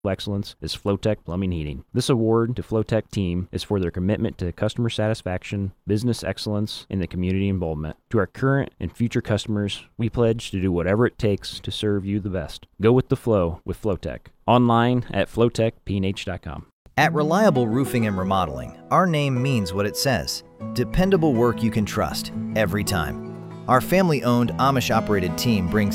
excellence is Flowtech Plumbing Heating. This award to Flowtech team is for their commitment to customer satisfaction, business excellence, and the community involvement. To our current and future customers, we pledge to do whatever it takes to serve you the best. Go with the flow with Flowtech. Online at flowtechpnh.com. At Reliable Roofing and Remodeling, our name means what it says. Dependable work you can trust every time. Our family-owned, Amish-operated team brings